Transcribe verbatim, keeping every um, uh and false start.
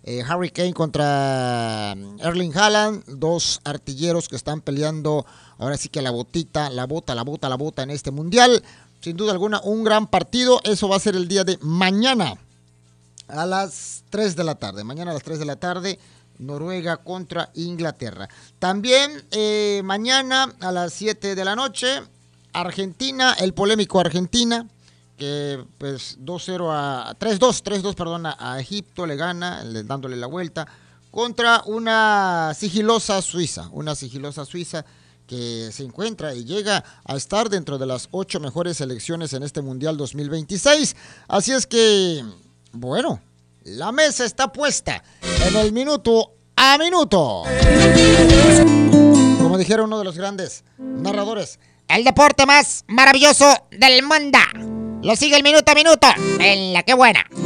eh, Harry Kane contra Erling Haaland, dos artilleros que están peleando ahora sí que la botita, la bota, la bota, la bota en este mundial. Sin duda alguna, un gran partido. Eso va a ser el día de mañana a las tres de la tarde. Mañana a las tres de la tarde, Noruega contra Inglaterra. También eh, mañana a las siete de la noche, Argentina, el polémico Argentina, que pues dos cero a tres dos, tres dos, perdón, a, a Egipto le gana, le, dándole la vuelta, contra una sigilosa Suiza, una sigilosa Suiza que se encuentra y llega a estar dentro de las ocho mejores selecciones en este Mundial dos mil veintiséis. Así es que, bueno, la mesa está puesta en el minuto a minuto. Como dijera uno de los grandes narradores, el deporte más maravilloso del mundo. Lo sigue el minuto a minuto en La Que Buena.